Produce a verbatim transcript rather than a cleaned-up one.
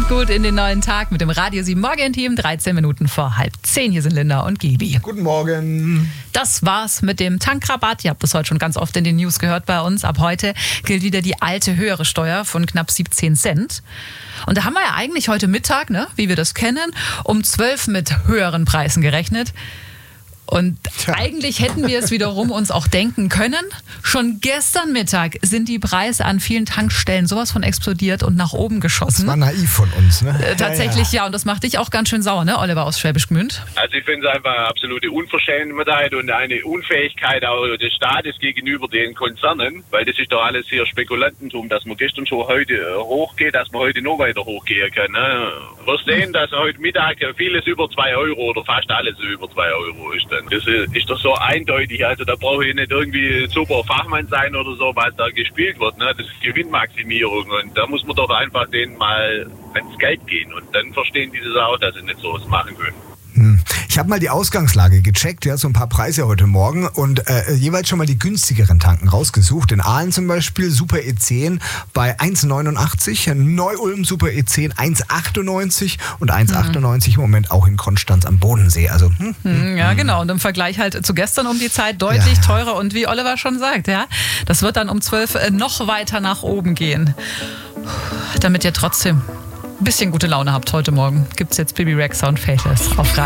Kommt gut in den neuen Tag mit dem Radio sieben Morgen-Team. dreizehn Minuten vor halb zehn. Hier sind Linda und Gibi. Guten Morgen. Das war's mit dem Tankrabatt. Ihr habt das heute schon ganz oft in den News gehört bei uns. Ab heute gilt wieder die alte höhere Steuer von knapp siebzehn Cent. Und da haben wir ja eigentlich heute Mittag, ne, wie wir das kennen, um zwölf mit höheren Preisen gerechnet. Und Tja. eigentlich hätten wir es wiederum uns auch denken können. Schon gestern Mittag sind die Preise an vielen Tankstellen sowas von explodiert und nach oben geschossen. Das war naiv von uns, ne? Äh, tatsächlich, ja, ja. Und das macht dich auch ganz schön sauer, ne, Oliver aus Schwäbisch Gmünd? Also ich finde es einfach eine absolute Unverschämtheit und eine Unfähigkeit auch des Staates gegenüber den Konzernen, weil das ist doch alles hier Spekulantentum, dass man gestern schon heute hochgeht, dass man heute noch weiter hochgehen kann. Ne? Wir sehen, dass heute Mittag vieles über zwei Euro oder fast alles über zwei Euro ist. Das ist doch so eindeutig, also da brauche ich nicht irgendwie super Fachmann sein oder so, was da gespielt wird, ne? Das ist Gewinnmaximierung und da muss man doch einfach denen mal ans Geld gehen und dann verstehen die das auch, dass sie nicht sowas machen können. Ich habe mal die Ausgangslage gecheckt, ja, so ein paar Preise heute Morgen und äh, jeweils schon mal die günstigeren Tanken rausgesucht. In Aalen zum Beispiel Super E zehn bei eins neunundachtzig, Neu-Ulm Super E zehn eins achtundneunzig und eins achtundneunzig im Moment auch in Konstanz am Bodensee. Also hm, hm, ja, genau. Und im Vergleich halt zu gestern um die Zeit deutlich ja, ja. teurer und wie Oliver schon sagt, ja, das wird dann um zwölf noch weiter nach oben gehen. Damit ihr trotzdem ein bisschen gute Laune habt heute Morgen, gibt's jetzt Bibi Rexha und Faithless auf Radio.